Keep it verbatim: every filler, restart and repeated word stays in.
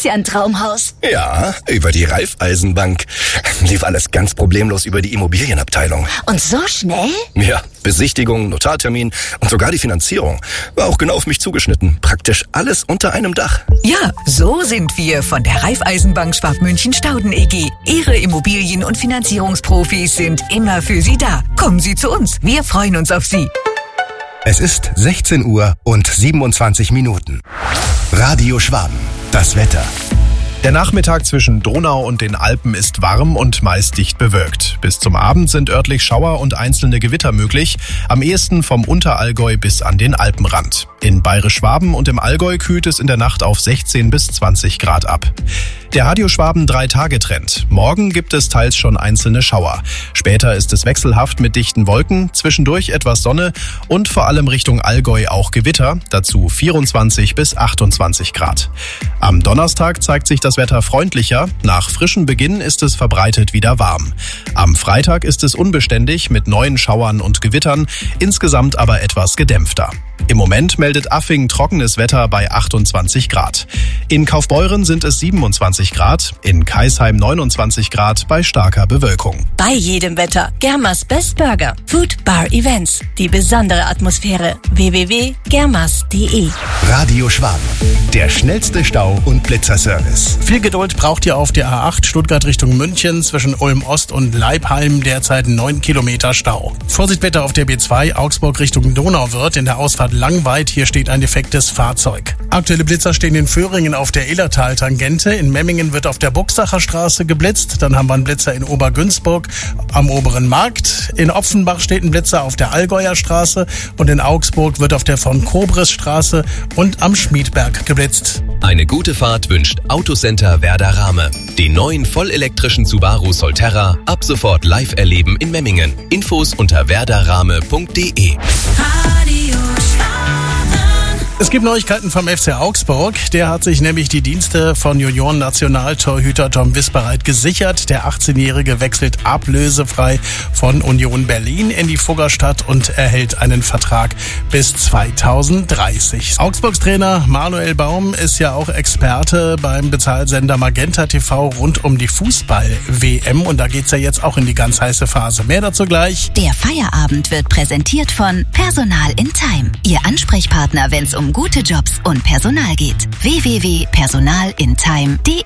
ist ja ein Traumhaus. Ja, über die Raiffeisenbank. Lief alles ganz problemlos über die Immobilienabteilung. Und so schnell? Ja, Besichtigung, Notartermin und sogar die Finanzierung. War auch genau auf mich zugeschnitten. Praktisch alles unter einem Dach. Ja, so sind wir von der Raiffeisenbank Schwabmünchen-Stauden E G. Ihre Immobilien- und Finanzierungsprofis sind immer für Sie da. Kommen Sie zu uns. Wir freuen uns auf Sie. Es ist sechzehn Uhr und siebenundzwanzig Minuten. Radio Schwaben. Das Wetter. Der Nachmittag zwischen Donau und den Alpen ist warm und meist dicht bewölkt. Bis zum Abend sind örtlich Schauer und einzelne Gewitter möglich, am ehesten vom Unterallgäu bis an den Alpenrand. In Bayerisch-Schwaben und im Allgäu kühlt es in der Nacht auf sechzehn bis zwanzig Grad ab. Der Radio Schwaben drei-Tage-Trend. Morgen gibt es teils schon einzelne Schauer. Später ist es wechselhaft mit dichten Wolken, zwischendurch etwas Sonne und vor allem Richtung Allgäu auch Gewitter, dazu vierundzwanzig bis achtundzwanzig Grad. Am Donnerstag zeigt sich das Wetter freundlicher, nach frischem Beginn ist es verbreitet wieder warm. Am Freitag ist es unbeständig mit neuen Schauern und Gewittern, insgesamt aber etwas gedämpfter. Im Moment meldet Affing trockenes Wetter bei achtundzwanzig Grad. In Kaufbeuren sind es siebenundzwanzig Grad, in Kaisheim neunundzwanzig Grad bei starker Bewölkung. Bei jedem Wetter. Germas Best Burger. Food Bar Events. Die besondere Atmosphäre. w w w punkt germas punkt de. Radio Schwaben. Der schnellste Stau- und Blitzerservice. Viel Geduld braucht ihr auf der A acht Stuttgart Richtung München zwischen Ulm Ost und Leipheim. Derzeit neun Kilometer Stau. Vorsicht bitte auf der B zwei Augsburg Richtung Donauwörth in der Ausfahrt Langweid. Hier steht ein defektes Fahrzeug. Aktuelle Blitzer stehen in Föhringen auf der Illertal-Tangente. In Memmingen wird auf der Buchsacher Straße geblitzt. Dann haben wir einen Blitzer in Obergünzburg am Oberen Markt. In Opfenbach steht ein Blitzer auf der Allgäuer Straße. Und in Augsburg wird auf der von Kobres Straße und am Schmiedberg geblitzt. Eine gute Fahrt wünscht Autocenter Werder Rahme. Den neuen vollelektrischen Subaru Solterra ab sofort live erleben in Memmingen. Infos unter werderrahme punkt de. Es gibt Neuigkeiten vom F C Augsburg. Der hat sich nämlich die Dienste von Junioren-Nationaltorhüter Tom Wisbereit gesichert. Der achtzehnjährige wechselt ablösefrei von Union Berlin in die Fuggerstadt und erhält einen Vertrag bis zweitausenddreißig. Augsburgs Trainer Manuel Baum ist ja auch Experte beim Bezahlsender Magenta T V rund um die Fußball-W M. Und da geht's ja jetzt auch in die ganz heiße Phase. Mehr dazu gleich. Der Feierabend wird präsentiert von Personal in Time. Ihr Ansprechpartner, wenn es um gute Jobs und Personal geht. w w w punkt personal in time punkt de.